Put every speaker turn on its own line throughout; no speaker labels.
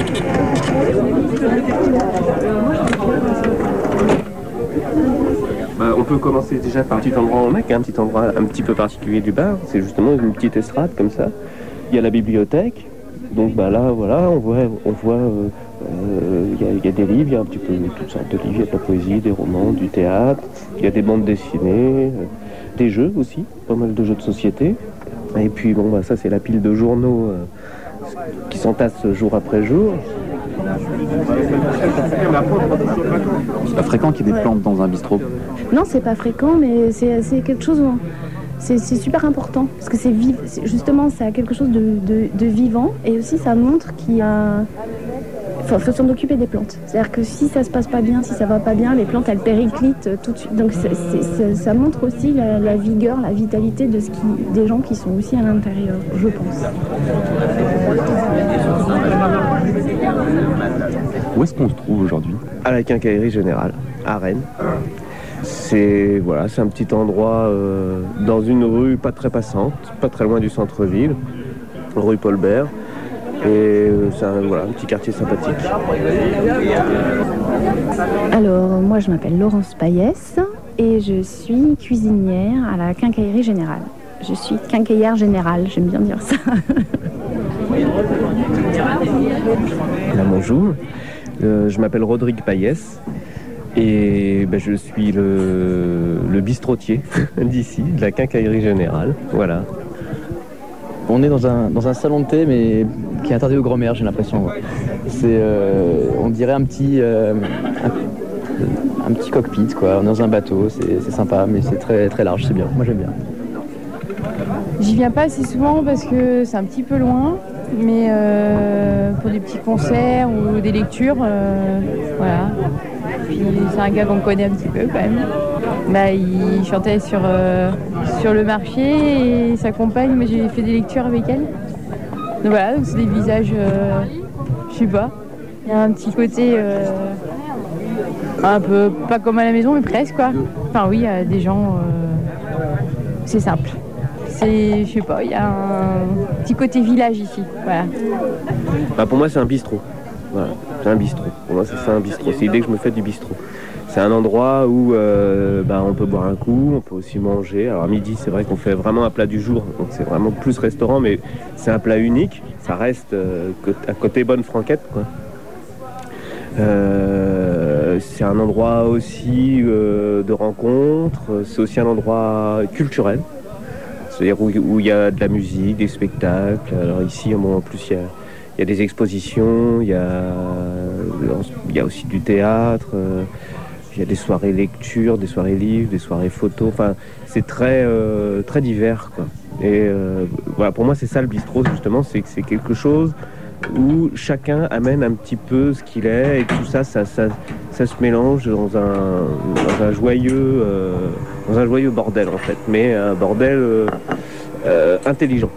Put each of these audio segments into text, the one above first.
On peut commencer déjà par un petit endroit en Mecque, un petit endroit un petit peu particulier du bar. C'est justement une petite estrade comme ça. Il y a la bibliothèque. Donc là, voilà, on voit, il y a des livres, il y a un petit peu toutes sortes de livres, il y a de la poésie, des romans, du théâtre, il y a des bandes dessinées, des jeux aussi, pas mal de jeux de société. Et puis ça c'est la pile de journaux qui s'entassent jour après jour.
C'est pas fréquent qu'il y ait des plantes dans un bistrot.
Non, c'est pas fréquent, mais c'est quelque chose... C'est super important, parce que justement, ça a quelque chose de vivant, et aussi ça montre qu'il y a... faut s'en occuper des plantes. C'est-à-dire que si ça se passe pas bien, si ça va pas bien, les plantes, elles périclitent tout de suite. Donc ça montre aussi la vigueur, la vitalité des gens qui sont aussi à l'intérieur, je pense.
Où est-ce qu'on se trouve aujourd'hui ?
À la Quincaillerie Générale, à Rennes. C'est un petit endroit dans une rue pas très passante, pas très loin du centre-ville, rue Paul Bert. Et c'est un petit quartier sympathique.
Alors, moi je m'appelle Laurence Payès et je suis cuisinière à la Quincaillerie Générale. Je suis quincaillère générale, j'aime bien dire ça.
Bonjour, je m'appelle Rodrigue Payès. Et je suis le bistrotier d'ici, de la Quincaillerie Générale. Voilà.
On est dans un salon de thé, mais qui est interdit aux grand-mères, j'ai l'impression. C'est, on dirait un petit cockpit, quoi. On est dans un bateau, c'est sympa, mais c'est très, très large, c'est bien. Moi, j'aime bien.
J'y viens pas assez souvent parce que c'est un petit peu loin, mais pour des petits concerts ou des lectures, voilà. Puis c'est un gars qu'on connaît un petit peu quand même. Il chantait sur le marché et sa compagne, mais j'ai fait des lectures avec elle. Donc voilà, donc c'est des visages, je sais pas. Il y a un petit côté un peu pas comme à la maison, mais presque quoi. Enfin oui, il y a des gens, c'est simple. Je sais pas, il y a un petit côté village ici. Voilà.
Pour moi, c'est un bistrot. Voilà, c'est un bistrot. Pour moi, c'est ça un bistrot. C'est l'idée que je me fais du bistrot. C'est un endroit où on peut boire un coup, on peut aussi manger. Alors à midi, c'est vrai qu'on fait vraiment un plat du jour, donc c'est vraiment plus restaurant, mais c'est un plat unique. Ça reste à côté bonne franquette, quoi. C'est un endroit aussi de rencontre. C'est aussi un endroit culturel. C'est-à-dire où il y a de la musique, des spectacles. Alors ici, en plus, il y a des expositions, il y a aussi du théâtre, il y a des soirées lecture, des soirées livres, des soirées photos. Enfin, c'est très, très divers, quoi. Et pour moi, c'est ça le bistrot, justement, c'est que c'est quelque chose où chacun amène un petit peu ce qu'il est, et tout ça se mélange dans un joyeux bordel, en fait, mais un bordel intelligent.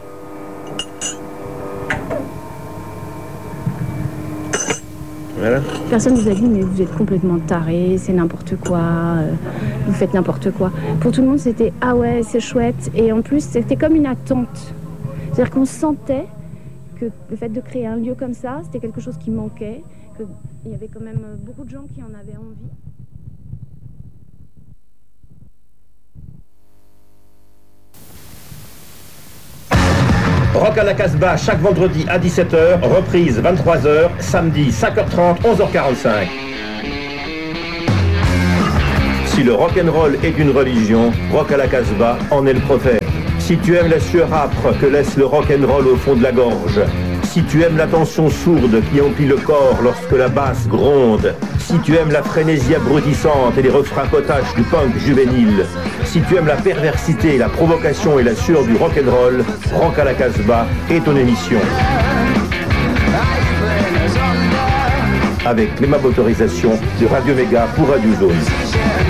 Voilà.
Personne ne vous a dit mais vous êtes complètement taré, c'est n'importe quoi, vous faites n'importe quoi. Pour tout le monde c'était ah ouais c'est chouette, et en plus c'était comme une attente. C'est-à-dire qu'on sentait que le fait de créer un lieu comme ça, c'était quelque chose qui manquait, qu'il y avait quand même beaucoup de gens qui en avaient envie.
Rock à la Casbah chaque vendredi à 17h, reprise 23h, samedi 5h30, 11h45. Si le rock'n'roll est une religion, Rock à la Casbah en est le prophète. Si tu aimes la sueur âpre que laisse le rock'n'roll au fond de la gorge, si tu aimes la tension sourde qui emplit le corps lorsque la basse gronde, si tu aimes la frénésie abrutissante et les refrains potaches du punk juvénile, si tu aimes la perversité, la provocation et la sueur du rock'n'roll, Rock à la Casbah est ton émission. Avec l'aimable autorisation de Radio Méga pour Radio Zone.